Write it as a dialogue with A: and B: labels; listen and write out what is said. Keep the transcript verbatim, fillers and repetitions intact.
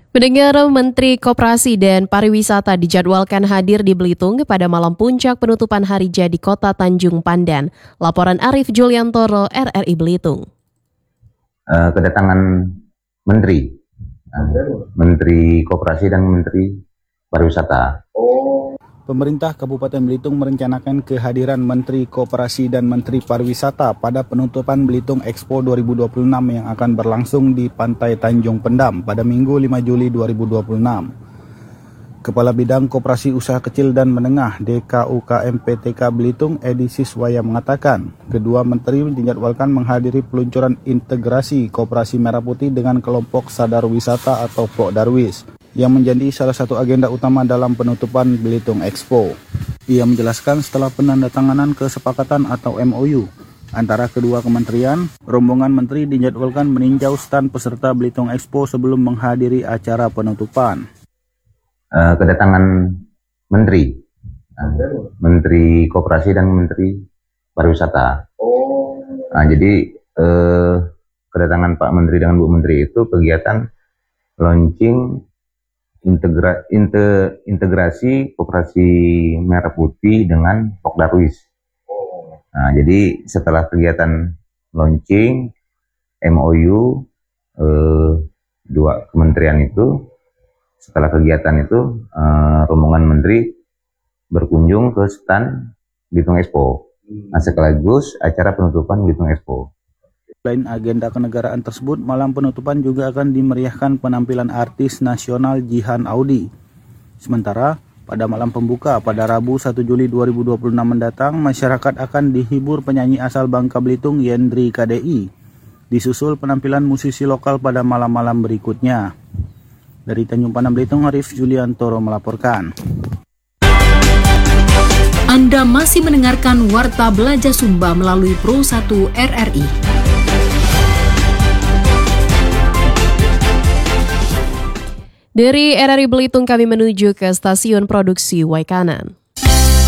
A: Pendengar, Menteri Koperasi dan Pariwisata dijadwalkan hadir di Belitung pada malam puncak penutupan hari jadi Kota Tanjung Pandan. Laporan Arif Juliantoro, R R I Belitung.
B: Uh, kedatangan Menteri, uh, Menteri Koperasi dan Menteri Pariwisata.
C: Pemerintah Kabupaten Belitung merencanakan kehadiran Menteri Koperasi dan Menteri Pariwisata pada penutupan Belitung Expo dua ribu dua puluh enam yang akan berlangsung di Pantai Tanjung Pendam pada Minggu lima Juli dua ribu dua puluh enam. Kepala Bidang Koperasi Usaha Kecil dan Menengah D K U K M P T K Belitung Edi Siswaya mengatakan, kedua menteri dijadwalkan menghadiri peluncuran integrasi Koperasi Merah Putih dengan kelompok Sadar Wisata atau Pok Darwis, yang menjadi salah satu agenda utama dalam penutupan Belitung Expo. Ia menjelaskan setelah penandatanganan kesepakatan atau M O U antara kedua kementerian, rombongan menteri dijadwalkan meninjau stand peserta Belitung Expo sebelum menghadiri acara penutupan.
B: Uh, kedatangan Menteri, uh, Menteri Koperasi dan Menteri Pariwisata. Oh. Nah, jadi uh, kedatangan Pak Menteri dengan Bu Menteri itu kegiatan launching Integra, inte, integrasi Koperasi Merah Putih dengan Pok Darwis. Nah, jadi setelah kegiatan launching M O U eh, dua kementerian itu, setelah kegiatan itu eh, rombongan menteri berkunjung ke stand Belitung Expo. Nah, sekaligus acara penutupan Belitung Expo.
C: Selain agenda kenegaraan tersebut, malam penutupan juga akan dimeriahkan penampilan artis nasional Jihan Audi. Sementara, pada malam pembuka pada Rabu satu Juli dua ribu dua puluh enam mendatang, masyarakat akan dihibur penyanyi asal Bangka Belitung Yendri K D I. Disusul penampilan musisi lokal pada malam-malam berikutnya. Dari Tanjung Pandan Belitung, Arif Juliantoro melaporkan.
D: Anda masih mendengarkan Warta Belajar Sumba melalui Pro satu R R I.
A: Dari R R I Belitung kami menuju ke stasiun produksi Waikanan.